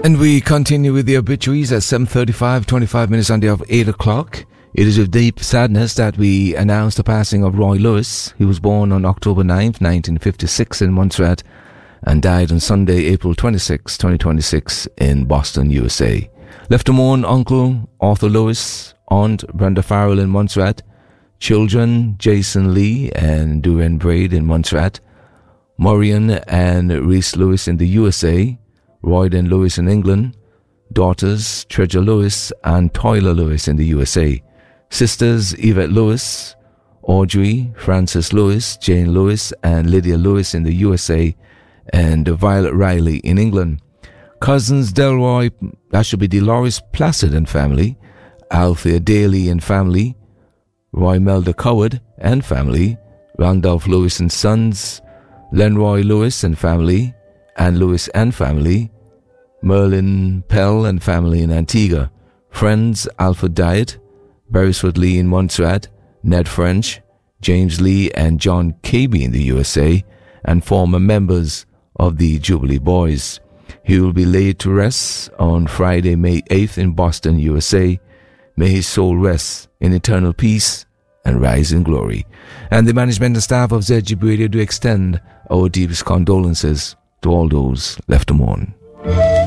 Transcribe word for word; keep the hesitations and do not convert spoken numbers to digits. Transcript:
And we continue with the obituaries at seven thirty-five, twenty-five minutes on the of eight o'clock. It is with deep sadness that we announce the passing of Roy Lewis. He was born on October ninth, nineteen fifty-six in Montserrat and died on Sunday, April twenty-sixth, twenty twenty-six in Boston, U S A. Left to mourn Uncle Arthur Lewis, Aunt Brenda Farrell in Montserrat, children Jason Lee and Duran Braid in Montserrat, Maureen and Reese Lewis in the U S A, Royden Lewis in England, daughters Treasure Lewis and Toyla Lewis in the U S A, sisters Yvette Lewis, Audrey, Frances Lewis, Jane Lewis and Lydia Lewis in the U S A, and Violet Riley in England. Cousins Delroy, that should be Dolores Placid and family, Althea Daly and family, Roy Melder Coward and family, Randolph Lewis and sons, Lenroy Lewis and family, Anne Lewis and family, Merlin Pell and family in Antigua, friends Alfred Diet, Beresford Lee in Montserrat, Ned French, James Lee and John Cabey in the U S A, and former members of the Jubilee Boys. He will be laid to rest on Friday, May eighth in Boston, U S A. May his soul rest in eternal peace and rise in glory. And the management and staff of Z G B Radio do extend our deepest condolences to all those left to mourn.